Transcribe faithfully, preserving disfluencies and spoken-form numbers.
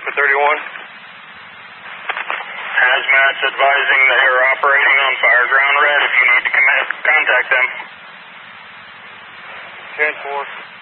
for thirty-one. Hazmat's advising they are operating on Fireground Red. If you need to commit, contact them. ten four.